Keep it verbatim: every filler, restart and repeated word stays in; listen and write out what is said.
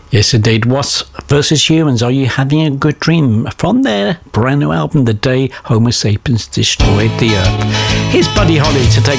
Yes, indeed. Wasps versus Humans. Are you having a good dream? From their brand new album, The Day Homo Sapiens Destroyed the Earth. Here's Buddy Holly to take